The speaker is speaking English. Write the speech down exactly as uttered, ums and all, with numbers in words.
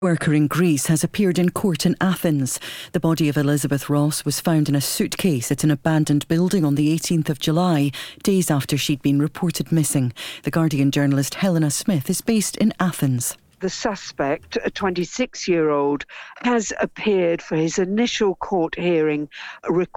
Worker in Greece has appeared in court in Athens. The body of Elizabeth Ross was found in a suitcase at an abandoned building on the eighteenth of July, days after she'd been reported missing. The Guardian journalist Helena Smith is based in Athens. The suspect, a twenty-six-year-old, has appeared for his initial court hearing,